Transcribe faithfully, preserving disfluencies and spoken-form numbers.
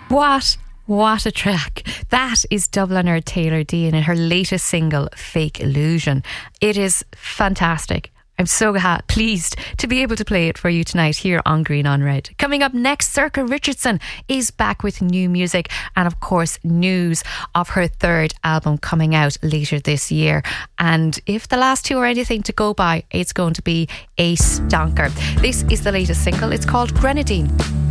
What? What a track. That is Dubliner Taylor Dean and her latest single, Fake Illusion. It is fantastic. I'm so ha- pleased to be able to play it for you tonight here on Green on Red. Coming up next, Circa Richardson is back with new music and of course news of her third album coming out later this year. And if the last two are anything to go by, it's going to be a stonker. This is the latest single. It's called Grenadine.